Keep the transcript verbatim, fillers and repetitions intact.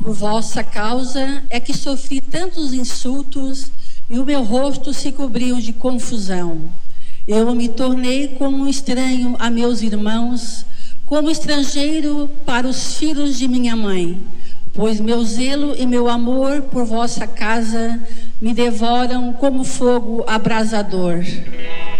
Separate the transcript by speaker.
Speaker 1: Por vossa causa é que sofri tantos insultos e o meu rosto se cobriu de confusão. Eu me tornei como um estranho a meus irmãos, como estrangeiro para os filhos de minha mãe, pois meu zelo e meu amor por vossa casa me devoram como fogo abrasador.